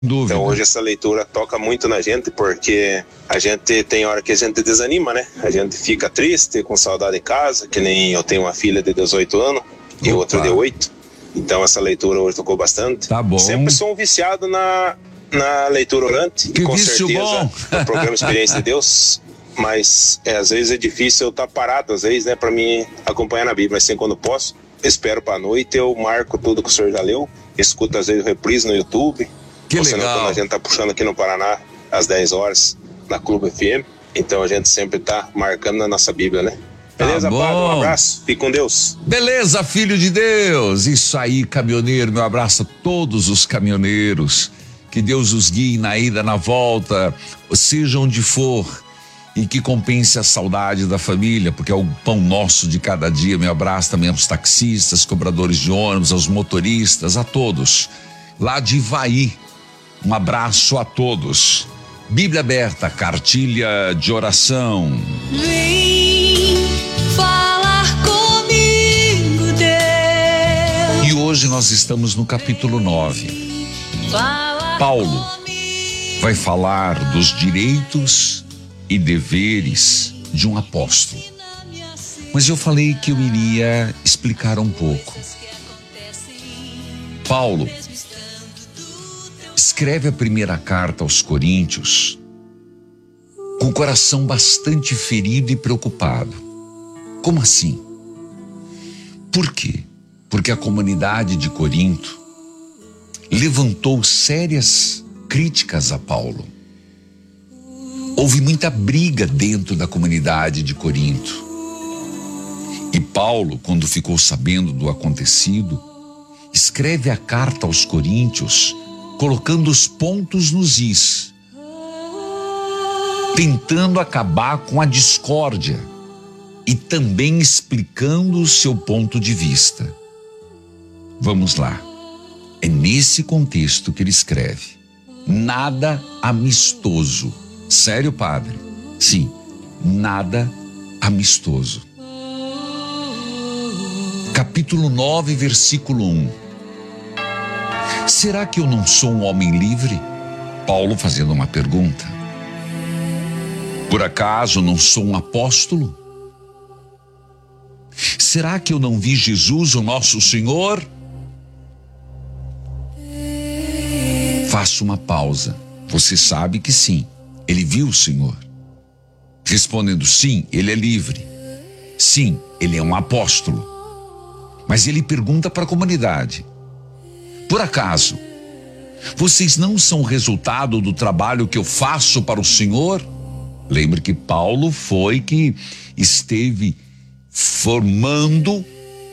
Dúvida. Então hoje essa leitura toca muito na gente, porque a gente tem hora que a gente desanima, né? A gente fica triste, com saudade de casa, que nem eu tenho uma filha de 18 anos e outra de 8. Então essa leitura hoje tocou bastante. Tá bom. Sempre sou um viciado na leitura orante, que com vício certeza, bom. no programa Experiência de Deus. Mas às vezes é difícil eu estar parado, às vezes, né, para mim acompanhar na Bíblia. Mas assim, quando posso, espero para a noite, eu marco tudo que o senhor já leu, escuto às vezes o reprise no YouTube. Que ou senão, legal. quando a gente tá puxando aqui no Paraná, às 10 horas, na Clube FM, então a gente sempre tá marcando na nossa Bíblia, né? Beleza, bom. Padre? Um abraço, fique com Deus. Beleza, filho de Deus. Isso aí, caminhoneiro. Meu abraço a todos os caminhoneiros. Que Deus os guie na ida, na volta, seja onde for, e que compense a saudade da família, porque é o pão nosso de cada dia. Meu abraço também aos taxistas, cobradores de ônibus, aos motoristas, a todos. Lá de Ivaí, um abraço a todos. Bíblia aberta, cartilha de oração. Vem falar comigo, Deus. E hoje nós estamos no capítulo 9. Paulo vai falar dos direitos e deveres de um apóstolo. Mas eu falei que eu iria explicar um pouco. Paulo escreve a primeira carta aos Coríntios com o coração bastante ferido e preocupado. Como assim? Por quê? Porque a comunidade de Corinto levantou sérias críticas a Paulo. Houve muita briga dentro da comunidade de Corinto. E Paulo, quando ficou sabendo do acontecido, escreve a carta aos Coríntios colocando os pontos nos is, tentando acabar com a discórdia e também explicando o seu ponto de vista. Vamos lá. É nesse contexto que ele escreve. Nada amistoso. Sério, padre? Sim, nada amistoso. Capítulo 9, versículo 1. Será que eu não sou um homem livre? Paulo fazendo uma pergunta. Por acaso não sou um apóstolo? Será que eu não vi Jesus, o nosso Senhor? Faço uma pausa. Você sabe que sim, ele viu o Senhor. Respondendo sim, ele é livre. Sim, ele é um apóstolo. Mas ele pergunta para a comunidade: por acaso, vocês não são resultado do trabalho que eu faço para o Senhor? Lembre que Paulo foi que esteve fundando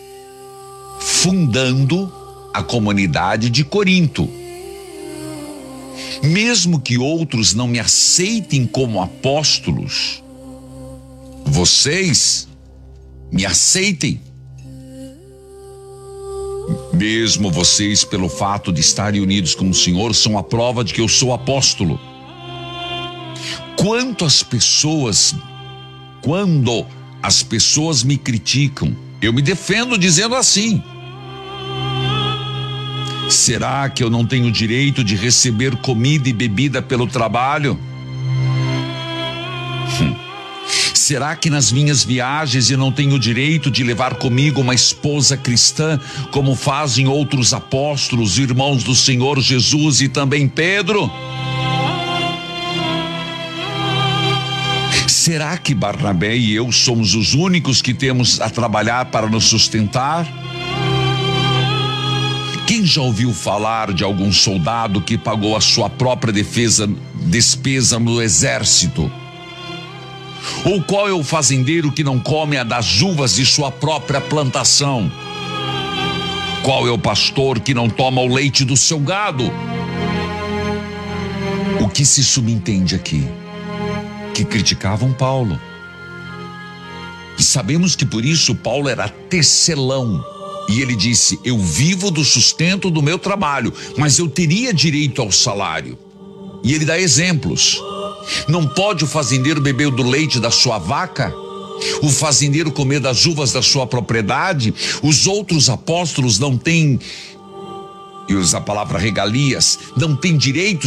a comunidade de Corinto. Mesmo que outros não me aceitem como apóstolos, vocês me aceitem. Mesmo vocês, pelo fato de estarem unidos com o Senhor, são a prova de que eu sou apóstolo. Quando as pessoas me criticam, eu me defendo dizendo assim: será que eu não tenho direito de receber comida e bebida pelo trabalho? Será que nas minhas viagens eu não tenho direito de levar comigo uma esposa cristã, como fazem outros apóstolos, irmãos do Senhor Jesus e também Pedro? Será que Barnabé e eu somos os únicos que temos a trabalhar para nos sustentar? Quem já ouviu falar de algum soldado que pagou a sua própria despesa no exército? Ou qual é o fazendeiro que não come a das uvas de sua própria plantação? Qual é o pastor que não toma o leite do seu gado? O que se subentende aqui? Que criticavam Paulo. E sabemos que por isso Paulo era tecelão. E ele disse: eu vivo do sustento do meu trabalho, mas eu teria direito ao salário. E ele dá exemplos. Não pode o fazendeiro beber do leite da sua vaca? O fazendeiro comer das uvas da sua propriedade? Os outros apóstolos não têm e usa a palavra regalias, não tem direito